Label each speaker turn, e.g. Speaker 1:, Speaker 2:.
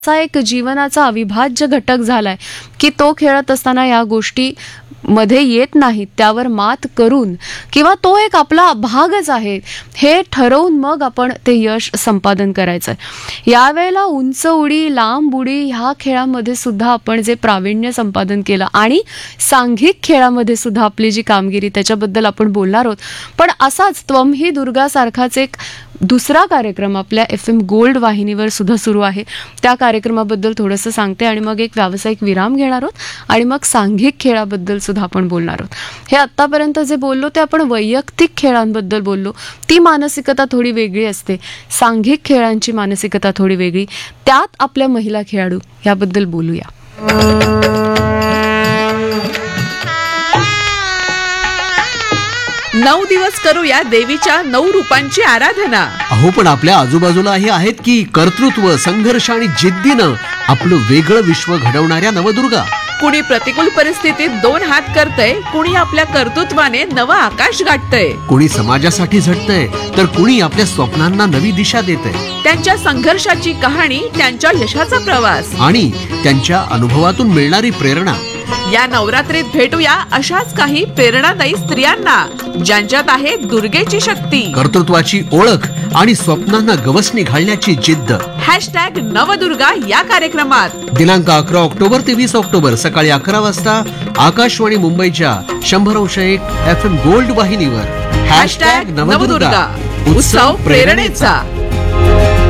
Speaker 1: चा एक जीवनाचा अविभाज्य घटक झालाय की तो खेळत असताना या गोष्टी मध्ये येत नाहीत, त्यावर मात करून किंवा तो एक आपला भागच आहे हे ठरवून मग आपण ते यश संपादन करायचं. यावेळेला उंच उडी, लांब उडी ह्या खेळामध्ये सुद्धा आपण जे प्रावीण्य संपादन केलं आणि सांघिक खेळामध्ये सुद्धा आपली जी कामगिरी त्याच्याबद्दल आपण बोलणार आहोत. पण असाच त्वम ही दुर्गा सारखाच एक दुसरा कार्यक्रम आपल्या FM गोल्ड वाहिनीवर सुद्धा सुरू आहे. त्या कार्यक्रमाबद्दल थोडंसं सांगते आणि मग एक व्यावसायिक विराम घेणार आहोत आणि मग सांघिक खेळाबद्दल सुद्धा आपण बोलणार आहोत. हे आत्तापर्यंत जे बोललो ते आपण वैयक्तिक खेळांबद्दल बोललो. ती मानसिकता थोडी वेगळी असते. सांघिक खेळांची मानसिकता थोडी वेगळी. त्यात आपल्या महिला खेळाडू याबद्दल बोलूया.
Speaker 2: 9 दिवस करूया देवीच्या 9 रूपांची आराधना.
Speaker 3: अहो पण आपल्या आजूबाजूलाही आहेत की कर्तृत्व, संघर्ष आणि जिद्दीनं आपलं वेगळं विश्व घडवणाऱ्या नवदुर्गा.
Speaker 2: कुणी प्रतिकूल परिस्थितीत 2 हात करतय, कुणी आपल्या कर्तृत्वाने नवं आकाश गाठतय.
Speaker 3: कुणी समाजासाठी झटतंय तर कुणी आपल्या स्वप्नांना नवी दिशा देतंय.
Speaker 2: त्यांच्या संघर्षाची कहाणी, त्यांच्या यशाचा प्रवास
Speaker 3: आणि त्यांच्या अनुभवातून मिळणारी प्रेरणा.
Speaker 2: या नवरात्रीत भेटूया अशाच काही प्रेरणादायी स्त्रियांना ज्यांच्यात आहे दुर्गेची शक्ती,
Speaker 3: कर्तृत्वाची ओळख आणि स्वप्नांना गवसणी घालण्याची जिद्द.
Speaker 2: #नवदुर्गा या कार्यक्रमात
Speaker 3: दिनांक 11 ऑक्टोबर ते 20 ऑक्टोबर सकाळी 11 वाजता आकाशवाणी मुंबईच्या 100.1 FM गोल्ड वाहिनीवर.
Speaker 2: #नवदुर्गा उत्सव प्रेरणेचा.